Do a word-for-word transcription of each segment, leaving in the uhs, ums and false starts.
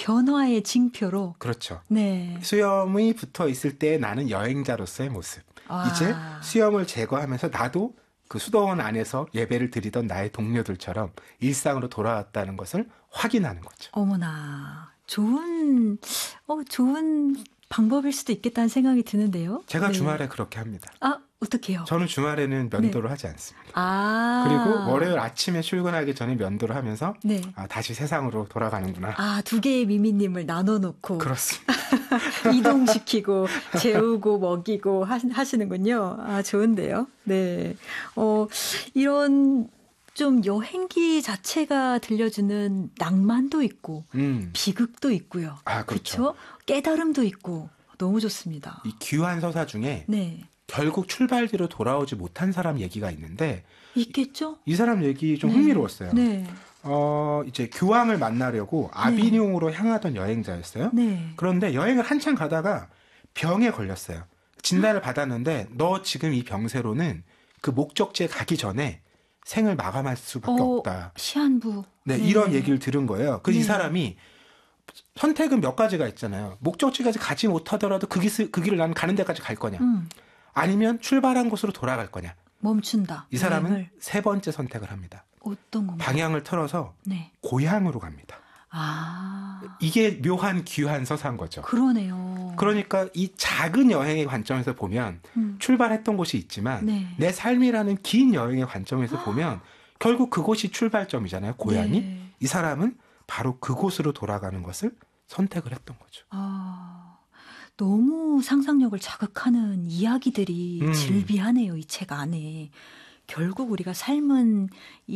변화의 징표로. 그렇죠. 네. 수염이 붙어 있을 때 나는 여행자로서의 모습. 아. 이제 수염을 제거하면서 나도 그 수도원 안에서 예배를 드리던 나의 동료들처럼 일상으로 돌아왔다는 것을 확인하는 거죠. 어머나, 좋은, 어, 좋은 방법일 수도 있겠다는 생각이 드는데요. 제가 네. 주말에 그렇게 합니다. 아, 어떡해요? 저는 주말에는 면도를 네. 하지 않습니다. 아. 그리고 월요일 아침에 출근하기 전에 면도를 하면서 네. 아, 다시 세상으로 돌아가는구나. 아, 두 개의 미미님을 나눠놓고. 그렇습니다. 이동시키고 재우고 먹이고 하시는군요. 아, 좋은데요. 네. 어, 이런 좀 여행기 자체가 들려주는 낭만도 있고 음. 비극도 있고요. 아, 그렇죠. 그렇죠? 깨달음도 있고 너무 좋습니다. 이 귀한 서사 중에 네. 결국 출발 뒤로 돌아오지 못한 사람 얘기가 있는데 있겠죠? 이, 이 사람 얘기 좀 네. 흥미로웠어요. 네. 어, 이제 교황을 만나려고 아비뇽으로 네. 향하던 여행자였어요. 네. 그런데 여행을 한참 가다가 병에 걸렸어요. 진단을 받았는데 너 지금 이 병세로는 그 목적지에 가기 전에 생을 마감할 수밖에 어, 없다. 시한부. 네, 네, 이런 얘기를 들은 거예요. 그래서 네. 이 사람이 선택은 몇 가지가 있잖아요. 목적지까지 가지 못하더라도 그, 길, 그 길을 나는 가는 데까지 갈 거냐. 음. 아니면 출발한 곳으로 돌아갈 거냐. 멈춘다. 이 사람은 여행을. 세 번째 선택을 합니다. 어떤 건가요? 방향을 틀어서 네. 고향으로 갑니다. 아. 이게 묘한 귀한 서사인 거죠. 그러네요. 그러니까 이 작은 여행의 관점에서 보면 음. 출발했던 곳이 있지만 네. 내 삶이라는 긴 여행의 관점에서 아. 보면 결국 그곳이 출발점이잖아요. 고향이. 네. 이 사람은 바로 그곳으로 돌아가는 것을 선택을 했던 거죠. 아. 너무 상상력을 자극하는 이야기들이 음. 질비하네요. 이 책 안에. 결국 우리가 삶은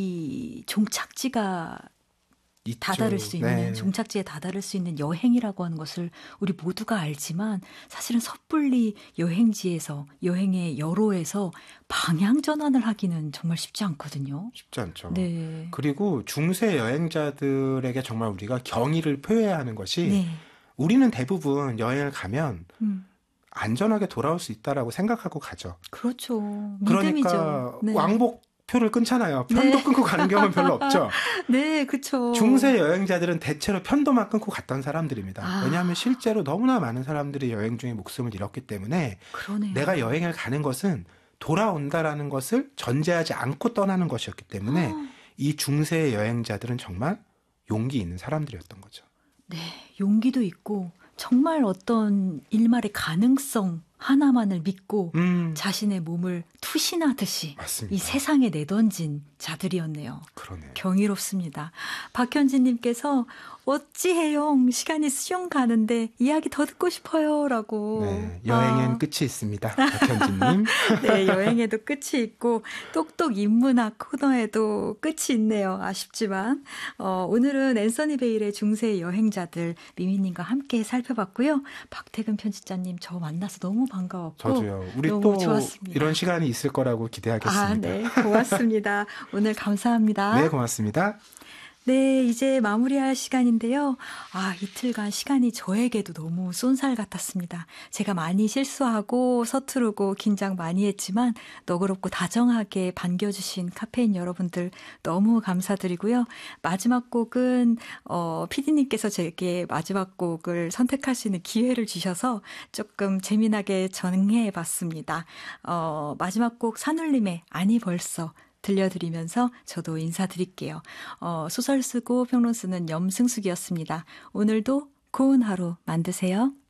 이 종착지가 있죠. 다다를 수 있는 네. 종착지에 다다를 수 있는 여행이라고 하는 것을 우리 모두가 알지만 사실은 섣불리 여행지에서 여행의 여로에서 방향 전환을 하기는 정말 쉽지 않거든요. 쉽지 않죠. 네. 그리고 중세 여행자들에게 정말 우리가 경의를 표해야 하는 것이 네. 우리는 대부분 여행을 가면 음. 안전하게 돌아올 수 있다라고 생각하고 가죠. 그렇죠. 그러니까 믿음이죠. 네. 왕복표를 끊잖아요. 편도 네. 끊고 가는 경우는 별로 없죠. 네, 그렇죠. 중세 여행자들은 대체로 편도만 끊고 갔던 사람들입니다. 아. 왜냐하면 실제로 너무나 많은 사람들이 여행 중에 목숨을 잃었기 때문에 그러네요. 내가 여행을 가는 것은 돌아온다라는 것을 전제하지 않고 떠나는 것이었기 때문에 아. 이 중세 여행자들은 정말 용기 있는 사람들이었던 거죠. 네, 용기도 있고 정말 어떤 일말의 가능성 하나만을 믿고 음. 자신의 몸을 투신하듯이 맞습니다. 이 세상에 내던진 자들이었네요. 그러네요. 경이롭습니다. 박현진님께서 어찌해용 시간이 수영 가는데 이야기 더 듣고 싶어요 라고. 네, 여행엔 아. 끝이 있습니다. 박현진님. 네, 여행에도 끝이 있고 똑똑 인문학 코너에도 끝이 있네요. 아쉽지만 어, 오늘은 앤서니 베일의 중세 여행자들 미미님과 함께 살펴봤고요. 박태근 편집자님 저 만나서 너무 반가웠고 저도요. 우리 너무 또 좋았습니다. 이런 시간이 있을 거라고 기대하겠습니다. 아, 네, 고맙습니다. 오늘 감사합니다. 네, 고맙습니다. 네, 이제 마무리할 시간인데요. 아, 이틀간 시간이 저에게도 너무 쏜살 같았습니다. 제가 많이 실수하고 서투르고 긴장 많이 했지만 너그럽고 다정하게 반겨주신 카페인 여러분들 너무 감사드리고요. 마지막 곡은 어, 피디님께서 제게 마지막 곡을 선택할 수 있는 기회를 주셔서 조금 재미나게 정해봤습니다. 어, 마지막 곡 산울림의 아니 벌써 들려드리면서 저도 인사드릴게요. 어, 소설 쓰고 평론 쓰는 염승숙이었습니다. 오늘도 고운 하루 만드세요.